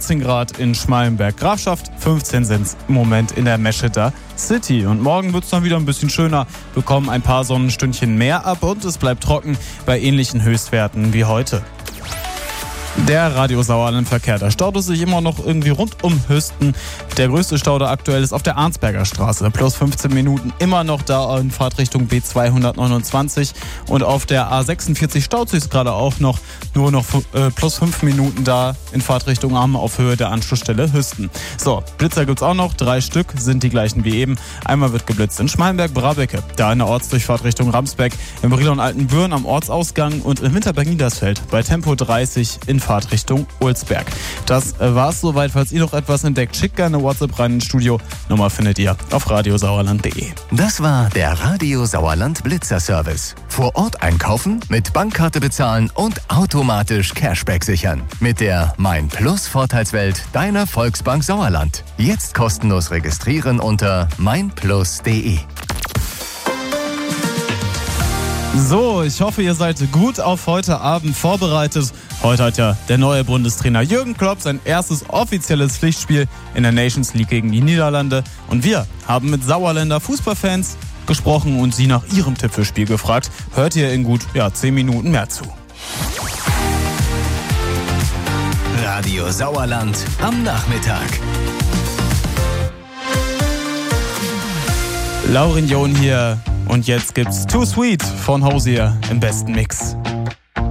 14 Grad in Schmallenberg-Grafschaft, 15 sind es im Moment in der Mescheder City. Und morgen wird es dann wieder ein bisschen schöner, bekommen ein paar Sonnenstündchen mehr ab und es bleibt trocken bei ähnlichen Höchstwerten wie heute. Der Radio Sauerland-Verkehr, da staut es sich immer noch irgendwie rund um Hüsten. Der größte Stau da aktuell ist auf der Arnsberger Straße. Plus 15 Minuten immer noch da in Fahrtrichtung B229. Und auf der A46 staut sich gerade auch noch. Nur noch plus 5 Minuten da in Fahrtrichtung Amme auf Höhe der Anschlussstelle Hüsten. So, Blitzer gibt's auch noch. 3 Stück sind die gleichen wie eben. Einmal wird geblitzt in Schmallenberg-Brabecke, da in der Ortsdurchfahrt Richtung Ramsbeck, im Briel und Altenbürn am Ortsausgang und in Winterberg-Niedersfeld bei Tempo 30 in Fahrtrichtung Ulsberg. Das war's soweit. Falls ihr noch etwas entdeckt, schickt gerne WhatsApp rein ins Studio. Nummer findet ihr auf radiosauerland.de. Das war der Radio Sauerland Blitzer Service. Vor Ort einkaufen, mit Bankkarte bezahlen und automatisch Cashback sichern. Mit der Mein Plus Vorteilswelt deiner Volksbank Sauerland. Jetzt kostenlos registrieren unter meinplus.de. So, ich hoffe, ihr seid gut auf heute Abend vorbereitet. Heute hat ja der neue Bundestrainer Jürgen Klopp sein erstes offizielles Pflichtspiel in der Nations League gegen die Niederlande. Und wir haben mit Sauerländer Fußballfans gesprochen und sie nach ihrem Tipp fürs Spiel gefragt. Hört ihr in gut 10 Minuten mehr zu. Radio Sauerland am Nachmittag. Laurin John hier und jetzt gibt's Too Sweet von Hosier im besten Mix.